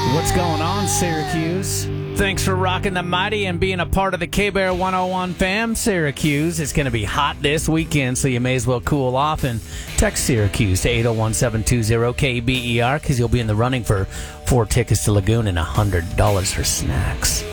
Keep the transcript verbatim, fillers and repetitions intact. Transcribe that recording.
What's going on, Syracuse? Thanks for rocking the mighty and being a part of the K-Bear one oh one fam. Syracuse, it's going to be hot this weekend, so you may as well cool off and text Syracuse to eight oh one, seven two zero, K B E R because you'll be in the running for four tickets to Lagoon and one hundred dollars for snacks.